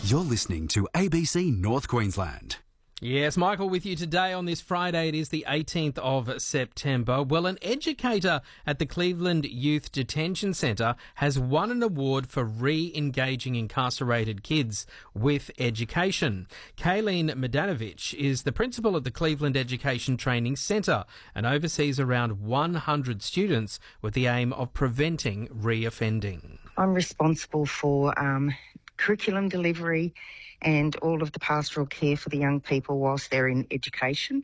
You're listening to ABC North Queensland. Yes, Michael with you today on this Friday. It is the 18th of September. Well, an educator at the Cleveland Youth Detention Centre has won an award for re-engaging incarcerated kids with education. Kayleen Madanovich is the principal at the Cleveland Education Training Centre and oversees around 100 students with the aim of preventing re-offending. I'm responsible for curriculum delivery and all of the pastoral care for the young people whilst they're in education.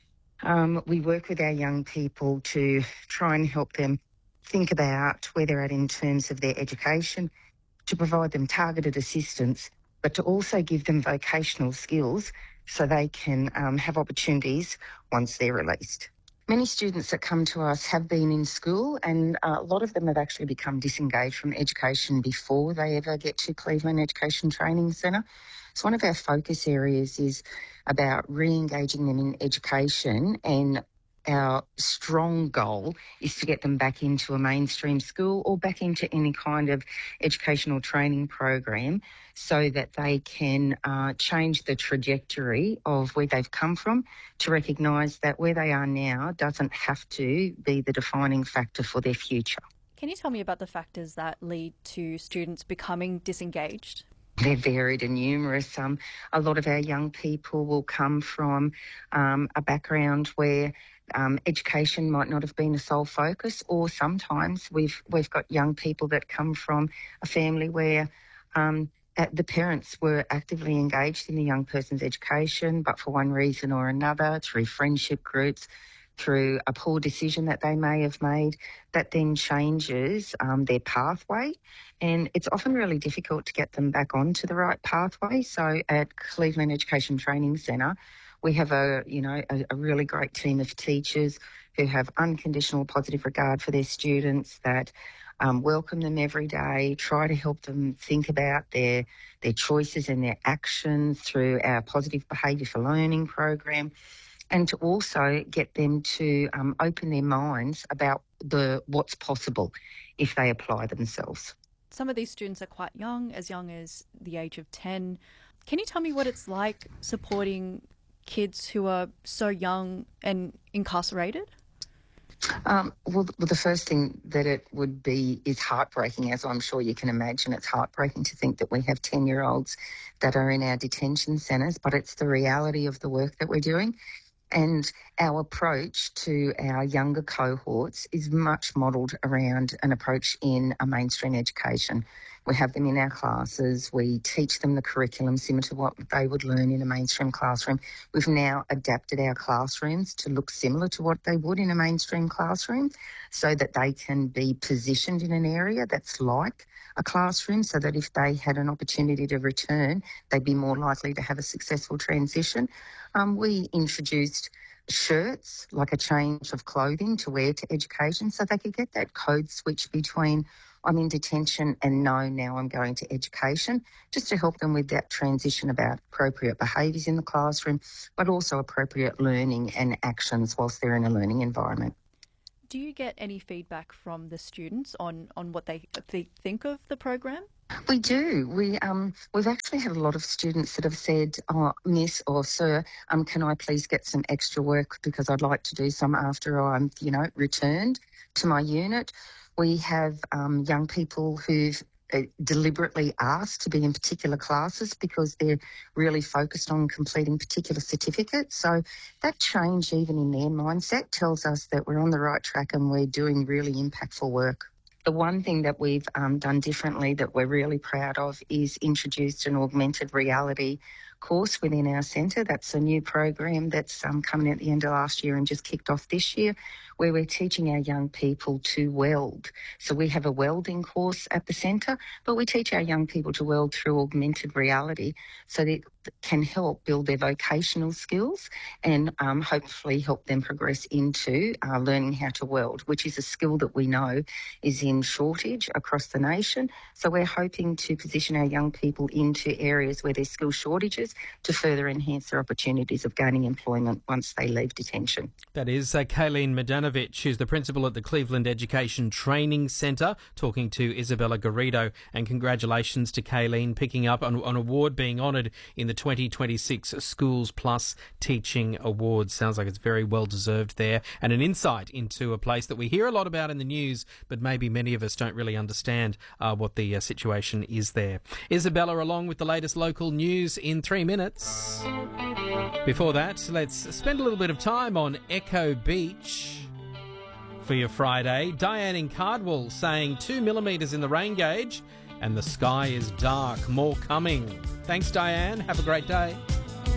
We work with our young people to try and help them think about where they're at in terms of their education, to provide them targeted assistance, but to also give them vocational skills so they can have opportunities once they're released. Many students that come to us have been in school, and a lot of them have actually become disengaged from education before they ever get to Cleveland Education Training Centre. So one of our focus areas is about re-engaging them in education, and our strong goal is to get them back into a mainstream school or back into any kind of educational training program so that they can change the trajectory of where they've come from, to recognise that where they are now doesn't have to be the defining factor for their future. Can you tell me about the factors that lead to students becoming disengaged? They're varied and numerous. A lot of our young people will come from a background where education might not have been a sole focus, or sometimes we've got young people that come from a family where the parents were actively engaged in the young person's education, but for one reason or another, through friendship groups, through a poor decision that they may have made, that then changes their pathway. And it's often really difficult to get them back onto the right pathway. So at Cleveland Education Training Centre, we have a really great team of teachers who have unconditional positive regard for their students, that welcome them every day, try to help them think about their choices and their actions through our positive behaviour for learning program, and to also get them to open their minds about what's possible if they apply themselves. Some of these students are quite young as the age of 10. Can you tell me what it's like supporting kids who are so young and incarcerated? Well, the first thing that it would be is heartbreaking, as I'm sure you can imagine. It's heartbreaking to think that we have 10-year-olds that are in our detention centres, but it's the reality of the work that we're doing. And our approach to our younger cohorts is much modelled around an approach in a mainstream education. We have them in our classes. We teach them the curriculum similar to what they would learn in a mainstream classroom. We've now adapted our classrooms to look similar to what they would in a mainstream classroom, so that they can be positioned in an area that's like a classroom, so that if they had an opportunity to return, they'd be more likely to have a successful transition. We introduced shirts, like a change of clothing to wear to education, so they could get that code switch between I'm in detention and now I'm going to education, just to help them with that transition about appropriate behaviours in the classroom, but also appropriate learning and actions whilst they're in a learning environment. Do you get any feedback from the students on what they think of the program? We do. We've actually had a lot of students that have said, Miss or Sir, can I please get some extra work because I'd like to do some after I'm, returned to my unit. We have young people who've deliberately asked to be in particular classes because they're really focused on completing particular certificates. So that change even in their mindset tells us that we're on the right track and we're doing really impactful work. The one thing that we've done differently that we're really proud of is introduced an augmented reality course within our centre. That's a new program that's coming at the end of last year and just kicked off this year, where we're teaching our young people to weld. So we have a welding course at the centre, but we teach our young people to weld through augmented reality so that it can help build their vocational skills and hopefully help them progress into learning how to weld, which is a skill that we know is in shortage across the nation. So we're hoping to position our young people into areas where there's skill shortages skills to further enhance their opportunities of gaining employment once they leave detention. That is Kayleen Medanovic, who's the principal at the Cleveland Education Training Centre, talking to Isabella Garrido. And congratulations to Kayleen picking up an award being honoured in the 2026 Schools Plus Teaching Awards. Sounds like it's very well deserved there, and an insight into a place that we hear a lot about in the news, but maybe many of us don't really understand what the situation is there. Isabella, along with the latest local news in 3 minutes. Before that, let's spend a little bit of time on Echo Beach for your Friday. Diane in Cardwell saying 2 millimetres in the rain gauge and the sky is dark. More coming. Thanks, Diane. Have a great day.